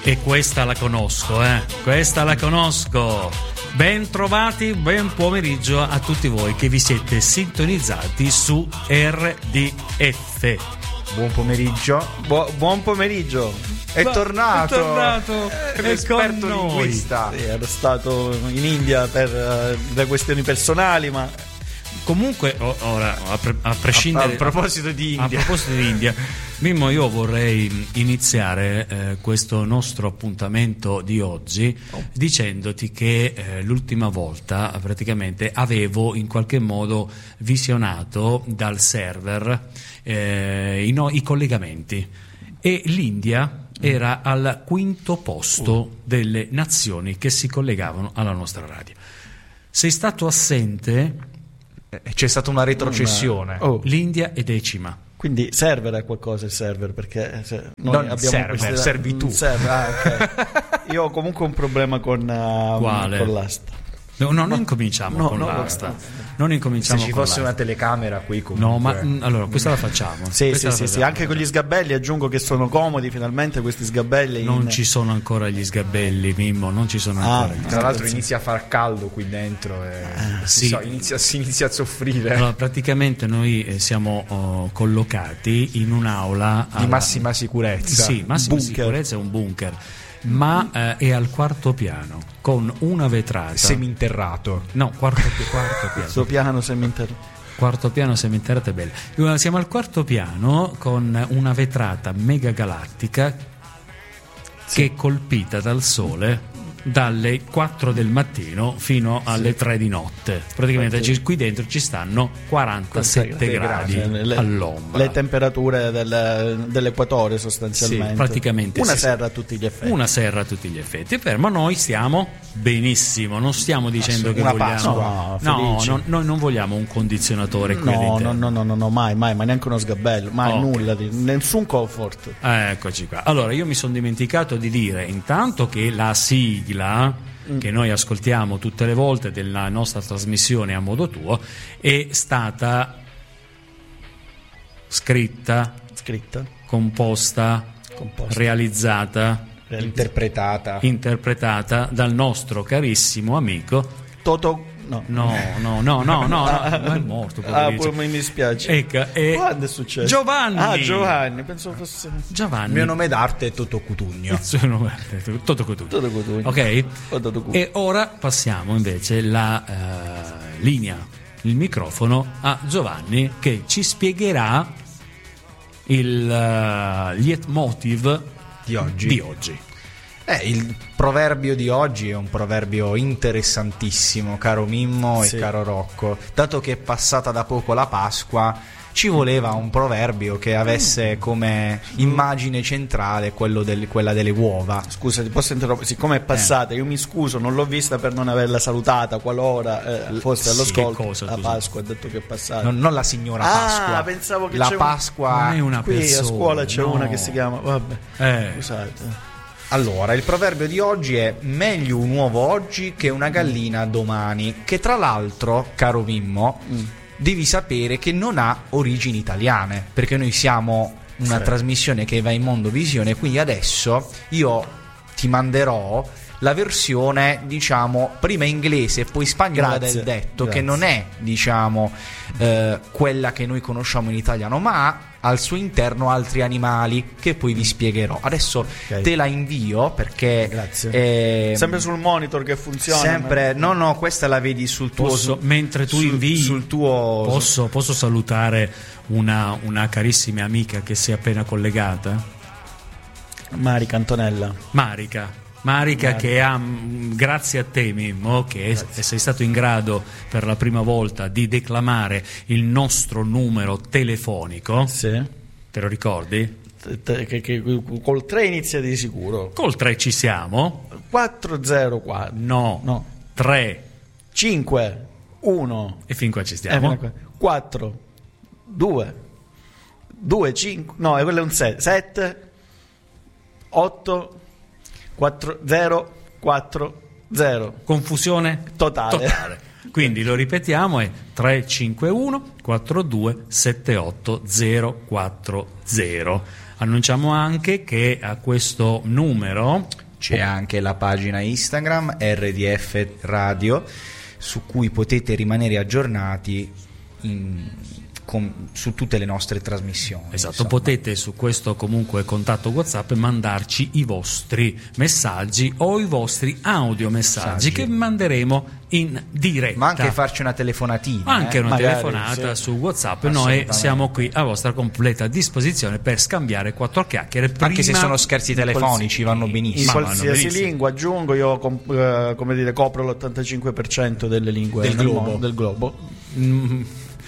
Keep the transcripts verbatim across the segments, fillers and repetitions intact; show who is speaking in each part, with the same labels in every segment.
Speaker 1: E questa la conosco, eh. Questa la conosco. Ben trovati, buon pomeriggio a tutti voi che vi siete sintonizzati su R D F.
Speaker 2: Buon pomeriggio.
Speaker 3: Bu- buon pomeriggio.
Speaker 2: È
Speaker 3: Ma,
Speaker 2: tornato.
Speaker 3: È tornato.
Speaker 2: È
Speaker 3: È
Speaker 2: esperto
Speaker 3: con noi.
Speaker 2: linguista.
Speaker 3: Sì, ero stato in India per uh, le questioni personali, ma
Speaker 1: Comunque, o- ora, a, pre- a prescindere...
Speaker 2: A, a proposito di India.
Speaker 1: A proposito di India, Mimmo, io vorrei iniziare eh, questo nostro appuntamento di oggi oh. dicendoti che eh, l'ultima volta praticamente avevo in qualche modo visionato dal server eh, i, no- i collegamenti e l'India era al quinto posto oh. delle nazioni che si collegavano alla nostra radio. Sei stato assente...
Speaker 2: C'è stata una retrocessione.
Speaker 3: Oh.
Speaker 1: L'India è decima.
Speaker 3: quindi server è qualcosa il server, perché se noi
Speaker 2: non
Speaker 3: abbiamo
Speaker 2: server,
Speaker 3: queste...
Speaker 2: servi tu.
Speaker 3: Server, ah, okay. Io ho comunque un problema con, uh,
Speaker 1: Quale?
Speaker 3: con l'asta.
Speaker 1: No, no, non incominciamo
Speaker 3: No,
Speaker 1: con
Speaker 3: no,
Speaker 1: l'asta.
Speaker 3: no.
Speaker 1: Non incominciamo
Speaker 2: Se ci
Speaker 1: con
Speaker 2: fosse
Speaker 1: l'asta.
Speaker 2: una telecamera qui comunque.
Speaker 1: No, ma mh, allora questa la facciamo.
Speaker 3: Sì,
Speaker 1: Questa
Speaker 3: sì,
Speaker 1: la
Speaker 3: sì, sì,
Speaker 1: facciamo.
Speaker 3: anche con gli sgabelli aggiungo che sono comodi finalmente questi sgabelli.
Speaker 1: Non
Speaker 3: in...
Speaker 1: ci sono ancora gli sgabelli, Mimmo, non ci sono
Speaker 3: Ah,
Speaker 1: ancora gli
Speaker 2: Tra
Speaker 1: sgabelli.
Speaker 2: l'altro inizia a far caldo qui dentro e
Speaker 1: sì.
Speaker 2: so, inizia, si inizia a soffrire.
Speaker 1: Allora, praticamente noi eh, siamo oh, collocati in un'aula
Speaker 2: Di
Speaker 1: alla-
Speaker 2: massima sicurezza.
Speaker 1: Sì, massima
Speaker 3: Bunker.
Speaker 1: sicurezza, è un bunker, ma eh, è al quarto piano con una vetrata.
Speaker 2: Seminterrato.
Speaker 1: No, quarto, quarto piano.
Speaker 3: Questo piano seminterrato.
Speaker 1: Quarto piano seminterrato è bello. Siamo al quarto piano con una vetrata mega galattica
Speaker 3: Sì.
Speaker 1: che è colpita dal sole dalle quattro del mattino fino alle
Speaker 3: Sì.
Speaker 1: tre di notte. Praticamente
Speaker 3: Infatti-
Speaker 1: ci- qui dentro ci stanno quarantasette gradi
Speaker 3: Cioè, le,
Speaker 1: all'ombra.
Speaker 3: le temperature del, dell'equatore sostanzialmente.
Speaker 1: Sì, praticamente
Speaker 3: una
Speaker 1: sì,
Speaker 3: serra a tutti gli effetti.
Speaker 1: Una serra a tutti gli effetti, per, ma noi stiamo benissimo, non stiamo dicendo che
Speaker 2: una
Speaker 1: vogliamo
Speaker 3: Pasqua,
Speaker 1: no,
Speaker 3: felici.
Speaker 1: no, noi non vogliamo un condizionatore qui
Speaker 3: No, no,
Speaker 1: all'interno.
Speaker 3: no, no, no, mai, mai, ma neanche uno sgabello, mai
Speaker 1: Ok.
Speaker 3: nulla, di, nessun comfort.
Speaker 1: Eccoci qua. Allora, io mi sono dimenticato di dire intanto che la sigla che noi ascoltiamo tutte le volte della nostra trasmissione A Modo Tuo è stata scritta,
Speaker 3: Scritta,
Speaker 1: composta,
Speaker 3: composta,
Speaker 1: realizzata,
Speaker 2: Interpretata.
Speaker 1: interpretata dal nostro carissimo amico.
Speaker 3: Toto, no.
Speaker 1: No, no, no, no, no, no, è morto.
Speaker 3: Ah,
Speaker 1: poverino.
Speaker 3: pure mi dispiace.
Speaker 1: Ecco, e
Speaker 3: Quando è successo?
Speaker 1: Giovanni.
Speaker 3: Ah, Giovanni, pensavo fosse
Speaker 1: Giovanni.
Speaker 2: Il mio nome d'arte è Toto Cutugno.
Speaker 1: Il suo nome è Toto Cotugno.
Speaker 3: Toto Cotugno.
Speaker 1: Ok?
Speaker 3: O Toto Cutugno.
Speaker 1: E ora passiamo invece la eh, linea, il microfono a Giovanni che ci spiegherà il uh, leitmotiv
Speaker 2: Di oggi.
Speaker 1: di oggi.
Speaker 2: Eh, il proverbio di oggi è un proverbio interessantissimo, caro Mimmo
Speaker 3: Sì.
Speaker 2: e caro Rocco. Dato che è passata da poco la Pasqua, ci voleva un proverbio che avesse come immagine centrale quello del, quella delle uova.
Speaker 3: Scusa, ti posso interrompere? Siccome è passata, io mi scuso, non l'ho vista per non averla salutata qualora eh, fosse
Speaker 1: Sì,
Speaker 3: all'ascolto.
Speaker 1: che cosa,
Speaker 3: a
Speaker 1: scusa?
Speaker 3: Pasqua, ha detto che è passata.
Speaker 2: Non, non la signora
Speaker 3: Ah,
Speaker 2: Pasqua.
Speaker 3: pensavo che
Speaker 2: la
Speaker 3: c'è un-
Speaker 2: Pasqua.
Speaker 1: Non è una
Speaker 3: Qui
Speaker 1: persona.
Speaker 3: a scuola c'è
Speaker 1: no.
Speaker 3: una che si chiama, vabbè,
Speaker 1: Eh,
Speaker 3: scusate.
Speaker 2: Allora, il proverbio di oggi è: meglio un uovo oggi che una gallina domani. Che tra l'altro, caro Mimmo,
Speaker 3: Mm.
Speaker 2: devi sapere che non ha origini italiane, perché noi siamo una
Speaker 3: Sì.
Speaker 2: trasmissione che va in Mondovisione, quindi adesso io ti manderò la versione, diciamo, prima inglese e poi spagnola
Speaker 3: Grazie,
Speaker 2: del detto,
Speaker 3: grazie.
Speaker 2: che non è, diciamo, eh, quella che noi conosciamo in italiano, ma ha al suo interno altri animali che poi vi spiegherò. Adesso
Speaker 3: Ok.
Speaker 2: te la invio perché
Speaker 3: Grazie.
Speaker 2: eh,
Speaker 3: Sempre sul monitor che funziona.
Speaker 2: sempre no no questa la vedi sul tuo
Speaker 1: Posso, mentre tu
Speaker 2: sul,
Speaker 1: invii,
Speaker 2: sul tuo
Speaker 1: posso, posso salutare una, una carissima amica che si è appena collegata?
Speaker 3: Marica Antonella.
Speaker 1: Marica. Marica che ha, mh, grazie a te Mimmo, che è- sei stato in grado per la prima volta di declamare il nostro numero telefonico,
Speaker 3: Sì.
Speaker 1: te lo ricordi?
Speaker 3: T- t- Che, che col tre inizia di sicuro.
Speaker 1: Col tre ci siamo?
Speaker 3: quattro zero quattro.
Speaker 1: No,
Speaker 3: No.
Speaker 1: tre,
Speaker 3: cinque uno.
Speaker 1: e fin qua ci stiamo.
Speaker 3: quattro due due cinque. No, quello è un sette. sette otto quattro zero quattro zero.
Speaker 1: Confusione
Speaker 3: Totale.
Speaker 1: totale. Quindi lo ripetiamo, è tre cinque uno quattro due sette otto zero quattro zero. Annunciamo anche che a questo numero
Speaker 2: c'è anche la pagina Instagram R D F Radio, su cui potete rimanere aggiornati in, con, su tutte le nostre trasmissioni.
Speaker 1: Esatto,
Speaker 2: insomma.
Speaker 1: Potete su questo comunque contatto WhatsApp mandarci i vostri messaggi o i vostri audiomessaggi
Speaker 2: Messaggi.
Speaker 1: che manderemo in diretta.
Speaker 2: Ma anche farci una telefonatina.
Speaker 1: Anche
Speaker 2: eh?
Speaker 1: una
Speaker 3: Magari,
Speaker 1: telefonata
Speaker 3: sì.
Speaker 1: su WhatsApp. Noi siamo qui a vostra completa disposizione per scambiare quattro chiacchiere. Prima...
Speaker 2: Anche se sono scherzi telefonici, vanno
Speaker 3: In
Speaker 2: benissimo.
Speaker 1: Ma
Speaker 3: qualsiasi
Speaker 1: vanno benissimo.
Speaker 3: lingua, aggiungo, io com- eh, come dire, copro l'ottantacinque per cento delle lingue
Speaker 2: Del
Speaker 3: nel
Speaker 2: globo.
Speaker 3: mondo, del globo.
Speaker 1: Mm,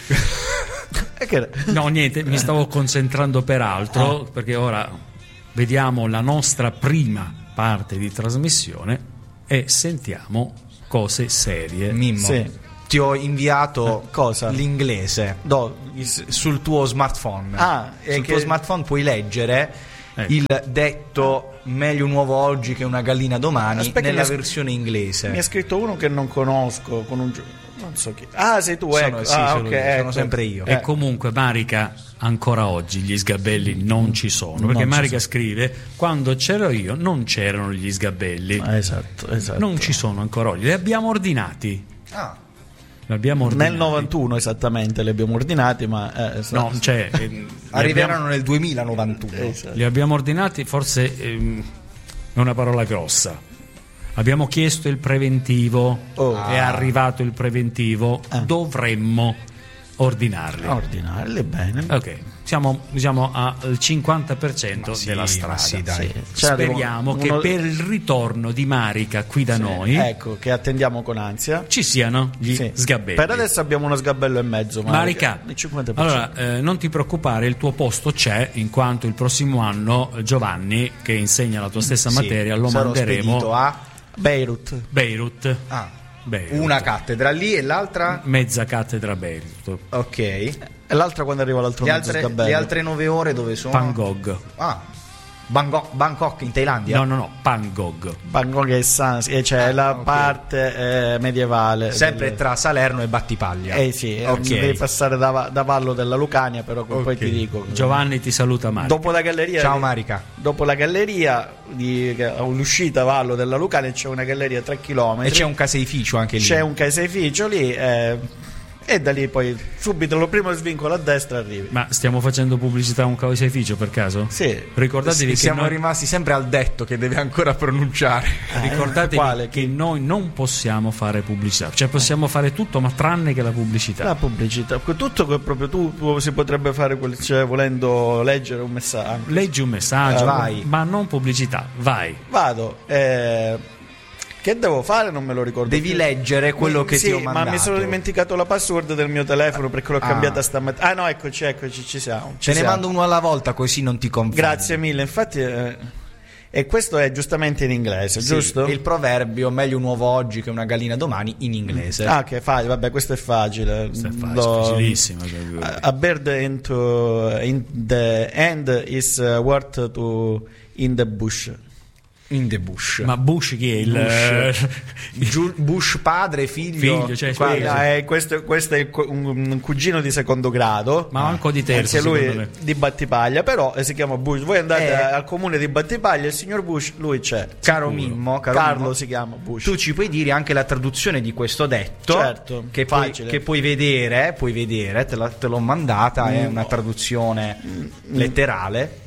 Speaker 3: E che-
Speaker 1: no, niente, mi stavo concentrando per altro, perché ora vediamo la nostra prima parte di trasmissione e sentiamo cose serie.
Speaker 2: Mimmo,
Speaker 3: Sì.
Speaker 2: ti ho inviato
Speaker 3: Eh, cosa?
Speaker 2: l'inglese
Speaker 3: Do- is-
Speaker 2: sul tuo smartphone.
Speaker 3: Ah, e
Speaker 2: sul
Speaker 3: che-
Speaker 2: tuo smartphone puoi leggere
Speaker 1: Ecco.
Speaker 2: il detto meglio un uovo oggi che una gallina domani
Speaker 3: Aspetta che
Speaker 2: nella
Speaker 3: mi ha-
Speaker 2: versione inglese.
Speaker 3: Mi ha scritto uno che non conosco con un gio- non so chi. Ah, sei tu,
Speaker 2: Sono-
Speaker 3: ecco.
Speaker 2: sì,
Speaker 3: ah,
Speaker 2: sono
Speaker 3: ok,
Speaker 2: io, sono
Speaker 3: ecco.
Speaker 2: sempre io.
Speaker 1: E comunque Marica ancora oggi gli sgabelli non ci sono, perché
Speaker 3: Non ci
Speaker 1: Marica scrive: quando c'ero io non c'erano gli sgabelli,
Speaker 3: Ah, esatto, esatto.
Speaker 1: non ci sono ancora oggi, li abbiamo ordinati.
Speaker 2: Ah,
Speaker 1: Li abbiamo ordinati.
Speaker 3: Nel novantuno esattamente li abbiamo ordinati, ma eh,
Speaker 1: No, cioè, eh, li
Speaker 2: arriveranno
Speaker 1: abbiamo-
Speaker 2: nel duemilanovantuno.
Speaker 3: esatto.
Speaker 1: li abbiamo ordinati, forse ehm, è una parola grossa. Abbiamo chiesto il preventivo,
Speaker 3: Oh.
Speaker 1: è arrivato il preventivo,
Speaker 3: Ah.
Speaker 1: dovremmo ordinarli.
Speaker 3: ordinarli bene.
Speaker 1: Ok, siamo diciamo al cinquanta per cento
Speaker 2: Ma sì,
Speaker 1: della
Speaker 2: ma
Speaker 1: strada.
Speaker 2: sì, dai.
Speaker 3: Sì. Cioè,
Speaker 1: Speriamo
Speaker 3: uno-
Speaker 1: che per il ritorno di Marica qui da noi
Speaker 3: Ecco, che attendiamo con ansia.
Speaker 1: ci siano gli
Speaker 3: Sì.
Speaker 1: sgabelli.
Speaker 3: Per adesso abbiamo uno sgabello e mezzo.
Speaker 1: Marica,
Speaker 3: il cinquanta per cento.
Speaker 1: allora eh, non ti preoccupare, il tuo posto c'è, in quanto il prossimo anno eh, Giovanni, che insegna la tua stessa
Speaker 2: Sì,
Speaker 1: materia, lo
Speaker 2: sarò
Speaker 1: manderemo
Speaker 2: spedito a
Speaker 3: Beirut.
Speaker 1: Beirut.
Speaker 2: ah,
Speaker 1: Beirut.
Speaker 2: una cattedra lì e l'altra.
Speaker 1: Mezza cattedra Beirut.
Speaker 2: Ok.
Speaker 3: E l'altra quando arriva l'altro
Speaker 2: Le
Speaker 3: mezzo
Speaker 2: altre,
Speaker 3: sgabello.
Speaker 2: le altre nove ore dove sono?
Speaker 1: Pangog.
Speaker 2: Ah, Bangkok, Bangkok in Thailandia?
Speaker 1: No, no, no, Pangog.
Speaker 3: Bangkok e Sans, e c'è
Speaker 2: Ah,
Speaker 3: la
Speaker 2: ok.
Speaker 3: parte eh, medievale.
Speaker 2: Sempre
Speaker 3: del-
Speaker 2: tra Salerno e Battipaglia.
Speaker 3: Eh sì, eh,
Speaker 2: Ok.
Speaker 3: devi passare da, da Vallo della Lucania, però poi
Speaker 2: Ok.
Speaker 3: ti dico.
Speaker 1: Giovanni ti saluta Marica.
Speaker 3: Dopo la galleria.
Speaker 2: Ciao Marica.
Speaker 3: Dopo la galleria di l'uscita Vallo della Lucania c'è una galleria tre chilometri.
Speaker 2: E c'è un caseificio anche lì.
Speaker 3: C'è un caseificio lì eh, e da lì poi subito lo primo svincolo a destra arrivi.
Speaker 1: Ma stiamo facendo pubblicità a un caseificio per caso?
Speaker 3: Sì.
Speaker 1: Ricordatevi che
Speaker 2: siamo
Speaker 1: noi,
Speaker 2: rimasti sempre al detto che deve ancora pronunciare.
Speaker 1: ricordatevi
Speaker 3: Quale?
Speaker 1: che noi non possiamo fare pubblicità, cioè possiamo fare tutto ma tranne che la pubblicità.
Speaker 3: La pubblicità, tutto che proprio tu, tu si potrebbe fare quel- cioè, volendo leggere un messaggio.
Speaker 1: Leggi un messaggio,
Speaker 2: Eh, vai.
Speaker 1: ma non pubblicità, vai.
Speaker 3: Vado, eh, che devo fare? Non me lo ricordo.
Speaker 2: Devi
Speaker 3: più.
Speaker 2: leggere quello che
Speaker 3: Sì,
Speaker 2: ti ho mandato.
Speaker 3: ma mi sono dimenticato la password del mio telefono perché l'ho
Speaker 2: Ah.
Speaker 3: cambiata stamattina. Ah no, eccoci, eccoci, ci siamo. ci
Speaker 2: Ce ne
Speaker 3: siamo.
Speaker 2: mando uno alla volta così non ti confondi.
Speaker 3: Grazie mille, infatti eh, e questo è giustamente in inglese,
Speaker 2: Sì,
Speaker 3: giusto?
Speaker 2: Il proverbio meglio un uovo oggi che una gallina domani in inglese.
Speaker 3: Ah, che facile, vabbè, questo è facile.
Speaker 1: Questo è facile,
Speaker 3: Lo-
Speaker 1: facilissimo.
Speaker 3: A a bird into in the end is uh, worth to in the bush.
Speaker 2: In the bush.
Speaker 1: Ma Bush chi è il
Speaker 2: Bush.
Speaker 1: eh,
Speaker 2: Giu- Bush padre, figlio.
Speaker 1: Figlio, cioè,
Speaker 2: Guarda,
Speaker 1: figlio.
Speaker 3: Ah, eh, questo, questo è il cu- un, un cugino di secondo grado.
Speaker 1: ma anche di terzo,
Speaker 3: Anche lui
Speaker 1: secondo me.
Speaker 3: di Battipaglia, però eh, si chiama Bush. Voi andate
Speaker 2: Eh.
Speaker 3: al comune di Battipaglia, il signor Bush, lui c'è.
Speaker 2: Caro
Speaker 1: Sicuro.
Speaker 2: Mimmo, caro
Speaker 3: Carlo
Speaker 2: Mimmo,
Speaker 3: si chiama Bush.
Speaker 2: tu ci puoi dire anche la traduzione di questo detto,
Speaker 3: Certo,
Speaker 2: che, puoi,
Speaker 3: facile.
Speaker 2: che puoi vedere, puoi vedere, te, la- te l'ho mandata, è una traduzione letterale.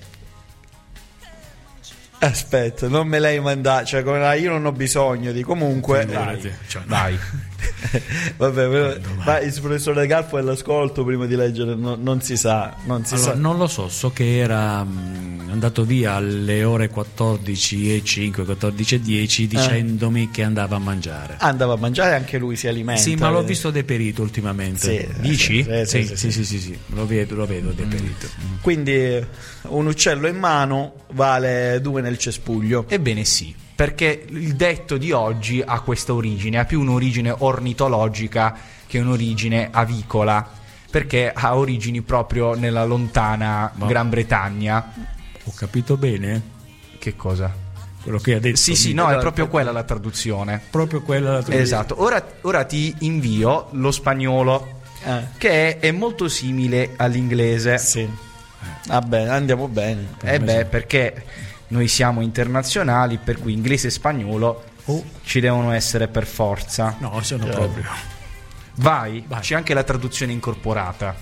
Speaker 3: Aspetta, non me l'hai mandato, cioè come la- io non ho bisogno di comunque.
Speaker 1: Figurati, cioè,
Speaker 2: Vai.
Speaker 3: Vabbè, però, ma il professore Galfo è all'ascolto prima di leggere, no- non si sa, non si
Speaker 1: Allora,
Speaker 3: sa.
Speaker 1: non lo so, so che era mh, andato via alle ore quattordici e cinque, quattordici e dieci dicendomi che andava a mangiare.
Speaker 3: Andava a mangiare, anche lui si alimenta.
Speaker 1: Sì, ma l'ho
Speaker 3: vedi?
Speaker 1: visto deperito ultimamente.
Speaker 3: Sì,
Speaker 1: Dici?
Speaker 3: sì, sì,
Speaker 1: Sì,
Speaker 3: sì,
Speaker 1: sì, sì, sì, sì, lo vedo, lo vedo deperito.
Speaker 3: Quindi un uccello in mano vale due nel cespuglio.
Speaker 2: Ebbene sì, perché il detto di oggi ha questa origine, ha più un'origine ornitologica che un'origine avicola, perché ha origini proprio nella lontana
Speaker 1: Ma-
Speaker 2: Gran Bretagna.
Speaker 1: Ho capito bene
Speaker 2: Che cosa?
Speaker 1: quello che ha detto?
Speaker 2: Sì, sì,
Speaker 1: Mi-
Speaker 2: no, è
Speaker 1: allora,
Speaker 2: proprio quella la traduzione.
Speaker 1: proprio quella la tua
Speaker 2: Esatto, ora, ora ti invio lo spagnolo,
Speaker 3: Eh,
Speaker 2: che è, è molto simile all'inglese.
Speaker 3: sì. Vabbè, andiamo bene.
Speaker 2: Eh beh, perché noi siamo internazionali, per cui inglese e spagnolo
Speaker 1: Oh.
Speaker 2: ci devono essere per forza.
Speaker 1: No, sono
Speaker 3: Certo.
Speaker 1: proprio.
Speaker 2: Vai,
Speaker 1: Vai.
Speaker 2: c'è anche la traduzione incorporata.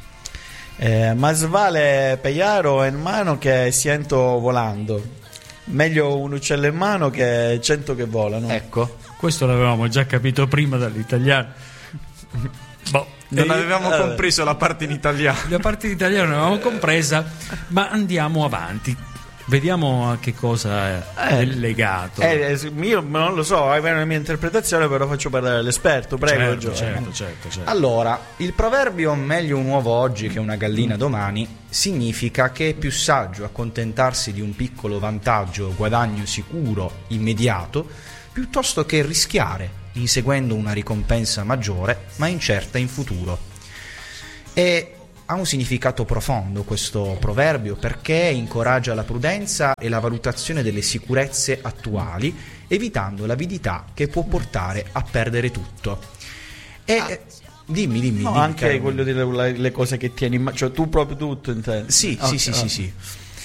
Speaker 3: Eh, más vale pellaro in mano che ciento volando. Meglio un uccello in mano che cento che volano.
Speaker 2: Ecco,
Speaker 1: Questo l'avevamo già capito prima dall'italiano. Boh.
Speaker 2: non
Speaker 1: E-
Speaker 2: avevamo
Speaker 3: eh,
Speaker 2: compreso la parte in italiano.
Speaker 1: La parte in italiano l'avevamo compresa, ma andiamo avanti. Vediamo a che cosa è
Speaker 3: Eh,
Speaker 1: legato.
Speaker 3: Eh, eh, io non lo so, è la mia interpretazione, però faccio parlare l'esperto. Prego,
Speaker 1: certo,
Speaker 3: Gio.
Speaker 1: certo, certo, certo.
Speaker 2: Allora, il proverbio meglio un uovo oggi che una gallina domani significa che è più saggio accontentarsi di un piccolo vantaggio o guadagno sicuro, immediato, piuttosto che rischiare inseguendo una ricompensa maggiore ma incerta in futuro. E ha un significato profondo questo proverbio perché incoraggia la prudenza e la valutazione delle sicurezze attuali, evitando l'avidità che può portare a perdere tutto. E dimmi, dimmi,
Speaker 3: No,
Speaker 2: dimmi,
Speaker 3: anche
Speaker 2: caro.
Speaker 3: voglio dire le, le cose che tieni in mano, cioè tu proprio tutto intendi.
Speaker 2: Sì,
Speaker 3: Ok,
Speaker 2: sì, sì,
Speaker 3: ok.
Speaker 2: sì, sì.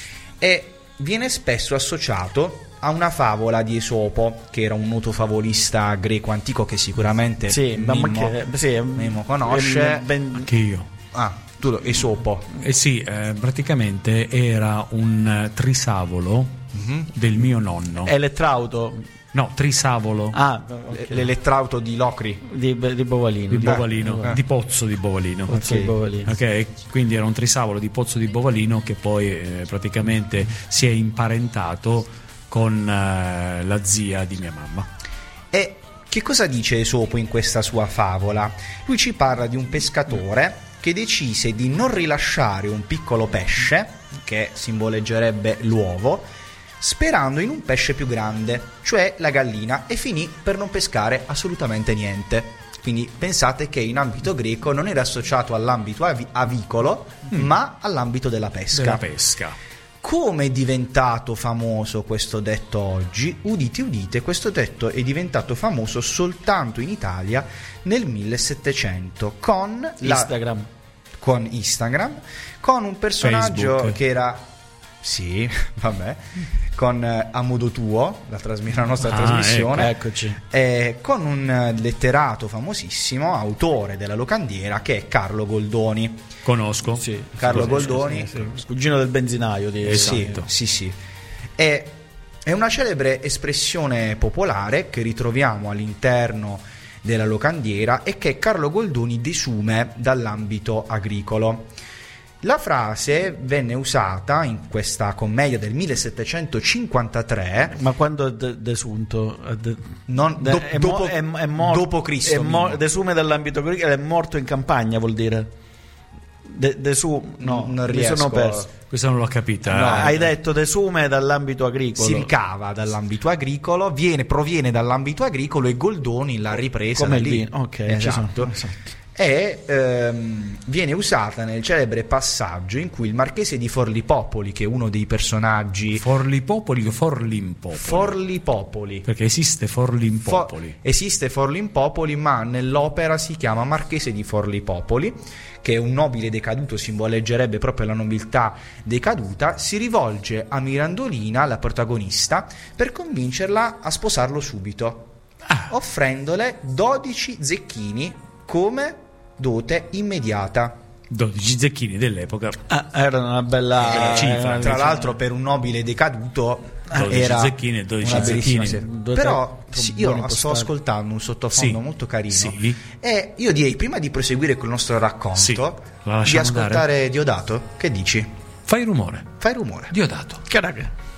Speaker 2: E viene spesso associato a una favola di Esopo, che era un noto favolista greco antico che sicuramente
Speaker 3: Sì, ma
Speaker 2: Mimmo,
Speaker 3: che, sì,
Speaker 2: Mimmo conosce.
Speaker 3: eh, ben-
Speaker 1: Anche io.
Speaker 2: Ah, tu lo, Esopo.
Speaker 1: Eh sì, eh, praticamente era un eh, trisavolo
Speaker 2: Mhm.
Speaker 1: del mio nonno.
Speaker 3: Elettrauto.
Speaker 1: No, trisavolo
Speaker 3: Ah,
Speaker 2: L-
Speaker 3: ok.
Speaker 2: L'elettrauto di Locri.
Speaker 3: di, di Bovalino.
Speaker 1: di
Speaker 3: Beh,
Speaker 1: Bovalino,
Speaker 2: eh.
Speaker 1: di Pozzo di Bovalino.
Speaker 3: Pozzo
Speaker 2: Ok.
Speaker 3: di Bovalino.
Speaker 1: Ok, quindi era un trisavolo di Pozzo di Bovalino che poi eh, praticamente si è imparentato con eh, la zia di mia mamma.
Speaker 2: E che cosa dice Esopo in questa sua favola? Lui ci parla di un pescatore che decise di non rilasciare un piccolo pesce, che simboleggerebbe l'uovo, sperando in un pesce più grande, cioè la gallina, e finì per non pescare assolutamente niente. Quindi pensate che in ambito greco non era associato all'ambito avi- avicolo, ma all'ambito della pesca.
Speaker 1: Della pesca.
Speaker 2: Come è diventato famoso questo detto oggi? Udite, udite, questo detto è diventato famoso soltanto in Italia nel millesettecento con la-
Speaker 3: Instagram.
Speaker 2: con Instagram, con un personaggio
Speaker 1: Facebook.
Speaker 2: che era sì, vabbè, con eh, A Modo Tuo, la, trasmi- la nostra
Speaker 1: Ah,
Speaker 2: trasmissione,
Speaker 3: Eccoci.
Speaker 2: eh, con un eh, letterato famosissimo, autore della locandiera, che è Carlo Goldoni.
Speaker 1: Conosco.
Speaker 3: Sì,
Speaker 2: Carlo
Speaker 3: sì,
Speaker 2: Goldoni,
Speaker 3: sì, sì. Cugino del benzinaio di
Speaker 1: Esatto.
Speaker 2: sì, sì, sì. È, è una celebre espressione popolare che ritroviamo all'interno della locandiera e che Carlo Goldoni desume dall'ambito agricolo. La frase venne usata in questa commedia del millesettecentocinquantatré,
Speaker 3: Ma quando è de- desunto? È de-
Speaker 2: non,
Speaker 3: de-
Speaker 2: do-
Speaker 3: è mo-
Speaker 2: dopo,
Speaker 3: è- è mor-
Speaker 2: dopo Cristo.
Speaker 3: è mo-
Speaker 2: Mimmo.
Speaker 3: desume dall'ambito agricolo, è morto in campagna, vuol dire. De- desu- no,
Speaker 2: Non
Speaker 3: mi
Speaker 2: riesco.
Speaker 3: sono perso.
Speaker 1: Questa non l'ho capita.
Speaker 3: No,
Speaker 1: eh.
Speaker 3: hai detto desume dall'ambito agricolo.
Speaker 2: Si ricava dall'ambito agricolo, viene, proviene dall'ambito agricolo e Goldoni l'ha ripresa
Speaker 3: Come
Speaker 2: da
Speaker 3: il
Speaker 2: lì.
Speaker 3: vino. Ok, ci
Speaker 2: esatto.
Speaker 3: sono. Esatto.
Speaker 2: E ehm, viene usata nel celebre passaggio in cui il marchese di Forlipopoli, che è uno dei personaggi
Speaker 1: Forlipopoli o Forlimpopoli?
Speaker 2: Forlipopoli,
Speaker 1: Perché esiste Forlimpopoli.
Speaker 2: Fo- esiste Forlimpopoli, ma nell'opera si chiama Marchese di Forlipopoli, che è un nobile decaduto, simboleggerebbe proprio la nobiltà decaduta. Si rivolge a Mirandolina, la protagonista, per convincerla a sposarlo subito,
Speaker 1: Ah.
Speaker 2: offrendole dodici zecchini come dote immediata.
Speaker 1: dodici zecchini dell'epoca.
Speaker 3: Ah, era una bella
Speaker 1: Eh, cifra,
Speaker 3: era-
Speaker 2: Tra l'altro, per un nobile decaduto
Speaker 1: dodici
Speaker 2: era
Speaker 1: zecchini e dodici
Speaker 2: una bellissima
Speaker 1: zecchini.
Speaker 2: serie.
Speaker 3: Due
Speaker 2: Però
Speaker 3: te-
Speaker 2: sì,
Speaker 3: buoni
Speaker 2: io sto
Speaker 3: postali.
Speaker 2: ascoltando un sottofondo
Speaker 1: Sì.
Speaker 2: molto carino,
Speaker 1: Sì.
Speaker 2: e io direi, prima di proseguire col nostro racconto,
Speaker 1: Sì. La
Speaker 2: di
Speaker 1: lasciamo
Speaker 2: ascoltare
Speaker 1: andare?
Speaker 2: Diodato. Che dici?
Speaker 1: Fai rumore.
Speaker 2: Fai rumore.
Speaker 1: Diodato.
Speaker 3: Caraca.